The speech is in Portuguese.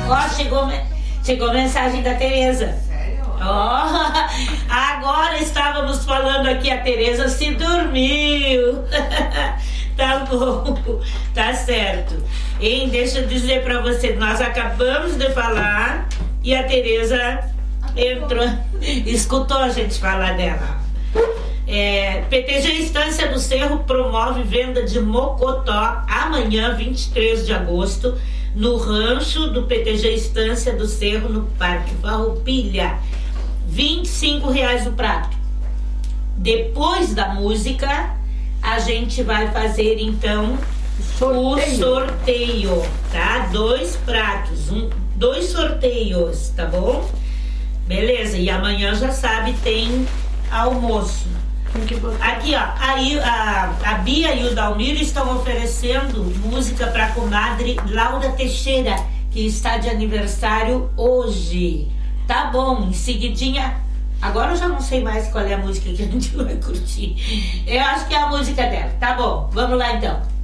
Ó, chegou mensagem da Tereza. Sério? Ó, agora estávamos falando aqui, a Tereza se dormiu. Tá bom, tá certo. Hein, deixa eu dizer pra você, nós acabamos de falar e a Tereza entrou, escutou a gente falar dela. PTG Estância do Cerro promove venda de mocotó amanhã, 23 de agosto, no rancho do PTG Estância do Cerro, no Parque Farroupilha. R$25 o prato. Depois da música, a gente vai fazer então o sorteio, tá? 2 pratos, 2 sorteios, tá bom? Beleza, e amanhã já sabe, tem almoço. Aqui, ó, aí a Bia e o Dalmiro estão oferecendo música para a comadre Laura Teixeira, que está de aniversário hoje. Tá bom, em seguidinha. Agora eu já não sei mais qual é a música que a gente vai curtir. Eu acho que é a música dela. Tá bom, vamos lá então.